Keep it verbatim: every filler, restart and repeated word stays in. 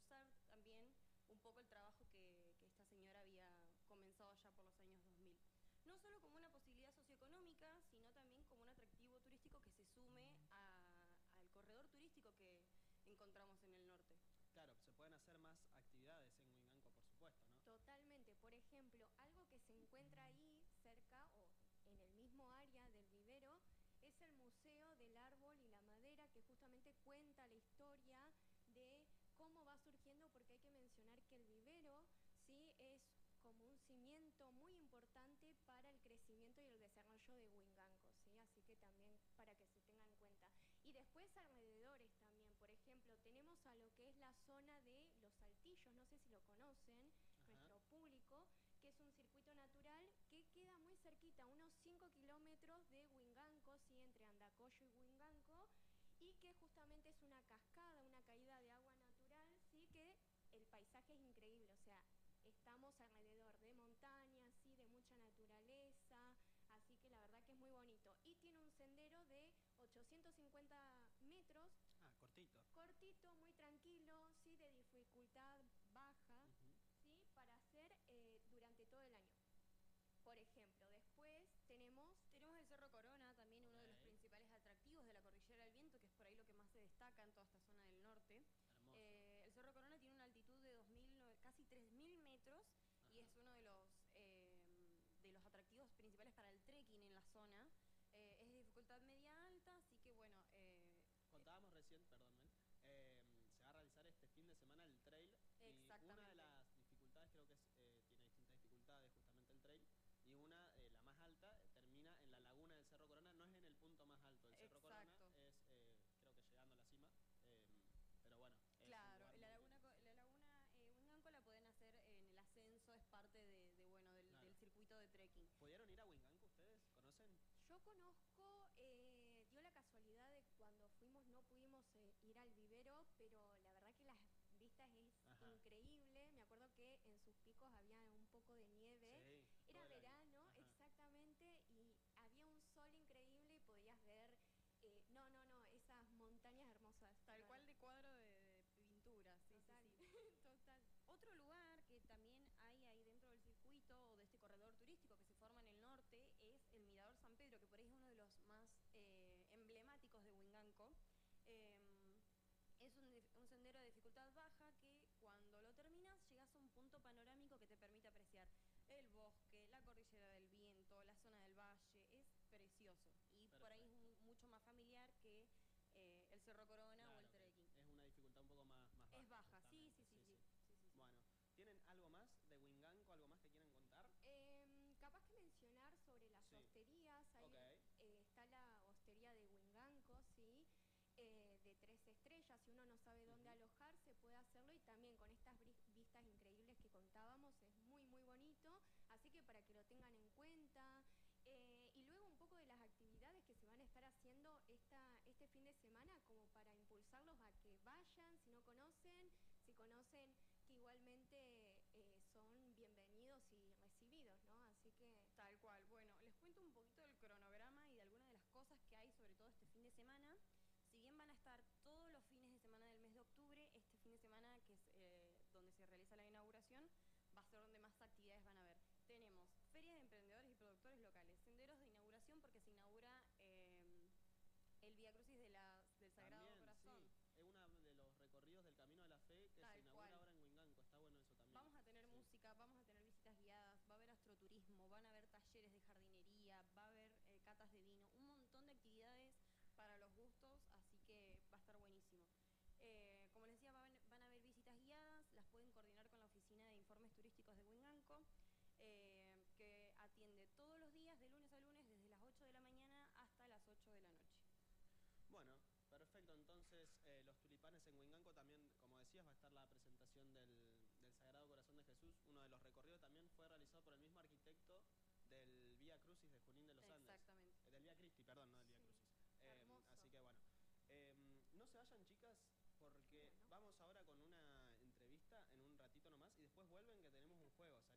impulsar también un poco el trabajo que, que esta señora había comenzado allá por los años dos mil. No solo como una posibilidad socioeconómica, sino también como un atractivo turístico que se sume a, al corredor turístico que encontramos en el norte. Claro, se pueden hacer más actividades en Huinganco, por supuesto, ¿no? Totalmente. Por ejemplo, algo que se encuentra ahí cerca o en el mismo área del vivero es el Museo del Árbol y la Madera, que justamente cuenta la historia de cómo va surgiendo, porque hay que mencionar que el vivero sí es como un cimiento muy importante para el crecimiento y el desarrollo de Huinganco, ¿sí? Así que también para que se tengan en cuenta. Y después alrededores también, por ejemplo, tenemos a lo que es la zona de Los Saltillos, no sé si lo conocen, Ajá. Nuestro público, que es un circuito natural que queda muy cerquita, unos cinco kilómetros de Huinganco, ¿sí? Entre Andacollo y Huinganco, y que justamente es una cascada, una caída de agua natural, ¿sí? Que el paisaje es increíble, o sea, estamos alrededor de montañas, ¿sí? De mucha naturaleza, así que la verdad que es muy bonito. Y tiene un sendero de ochocientos cincuenta metros. Ah, cortito. Cortito, muy tranquilo, ¿sí? De dificultad baja, Uh-huh. ¿sí? Para hacer eh, durante todo el año. Por ejemplo, después tenemos... Tenemos el Cerro Corona, también okay. uno de los principales atractivos de la Cordillera del Viento, que es por ahí lo que más se destaca en toda esta zona del norte. Hermoso. Eh, el Cerro Corona tiene una altitud de dos mil, casi tres mil metros. Ajá. Y es uno de los, eh, de los atractivos principales para el trekking en la zona. Eh, es de dificultad media alta, así que bueno... Eh, Contábamos recién, perdón, Mel, eh, se va a realizar este fin de semana el trail. Y una de las dificultades, creo que es, eh, tiene distintas dificultades justamente el trail. Y una, eh, la más alta, termina en la laguna del Cerro Corona. No es en el punto más alto del Cerro Exacto. Corona, es eh, creo que llegando a la cima. Eh, pero bueno. Claro, la laguna, la laguna eh, Huinganco la pueden hacer en el ascenso, es parte de, de bueno del, claro. del circuito de trekking. ¿Pudieron ir a Huinganco ustedes? ¿Conocen? Yo conozco, eh, dio la casualidad de que cuando fuimos no pudimos eh, ir al vivero, pero la verdad que las vistas es Ajá. increíble. Me acuerdo que en sus picos había un poco de nieve. Sí, Era verano, exactamente, y había un sol increíble y podías ver... Eh, no, no, no, esas montañas hermosas. Tal claro. cual de cuadro de, de pintura, sí, Total. sí, sí. Total. Otro lugar que también hay ahí dentro del circuito o de este corredor turístico que se forma en el norte es el Mirador San Pedro, que por ahí es uno de los más eh, emblemáticos de Huinganco. Eh, es un, un sendero de dificultad baja que cuando lo terminas llegas a un punto panorámico que te permite apreciar el bosque, la cordillera del viento, la zona del valle. Es precioso y Perfecto. Por ahí es un, mucho más familiar que eh, el Cerro Corona claro, o el trekking. Es una dificultad un poco más, más baja. Es baja, sí sí sí, sí, sí, sí. sí, sí, sí. Bueno, ¿tienen algo más de Huinganco, algo más que quieran contar? Eh, capaz que mencionar sobre las sí. hosterías. Ahí okay. eh, está la hostería de Huinganco, ¿sí? Eh, de tres estrellas, si uno no sabe dónde uh-huh. alojarse puede hacerlo, y también con estas vistas increíbles que contábamos es muy muy bonito, así que para que lo tengan en cuenta. Eh, y luego un poco de las actividades que se van a estar haciendo esta, este fin de semana, como para impulsarlos a que vayan, si no conocen, si conocen, que igualmente eh, son bienvenidos y recibidos, ¿no? Así que... Tal cual. Bueno, les cuento un poquito del cronograma y de algunas de las cosas que hay, sobre todo este fin de semana. Si bien van a estar todos los fines de semana del mes de octubre, este fin de semana, que es eh, donde se realiza la inauguración, va a ser donde más actividades van a haber. Tenemos ferias de emprendedores y productores locales, senderos de inauguración porque se inaugura eh, el Vía Crucis de la, del Sagrado también, Corazón. Sí. Es uno de los recorridos del Camino de la Fe que Tal se inaugura cual. ahora en Huinganco. Está bueno eso también. Vamos a tener sí. música, vamos a tener visitas guiadas, va a haber astroturismo, van a haber talleres de jardinería, va a haber eh, catas de vino, un montón de actividades para los gustos, así que va a estar buenísimo. Eh, como les decía, van, van a haber visitas guiadas, las pueden coordinar con la Oficina de Informes Turísticos de Huinganco, eh, que atiende todos los días, de lunes a lunes, desde las ocho de la mañana hasta las ocho de la noche. Bueno, perfecto. Entonces, eh, los tulipanes en Huinganco también, como decías, va a estar la presentación del, del Sagrado Corazón de Jesús. Uno de los recorridos también fue realizado por el mismo arquitecto del Vía Crucis de Junín de los Andes. Exactamente. Eh, del Vía Cristi, perdón, no del Vía sí. Crucis. Eh, así que bueno. Eh, no se vayan, chicas, porque bueno. vamos ahora con una entrevista en un ratito nomás y después vuelven que tenemos un juego. ¿Sale?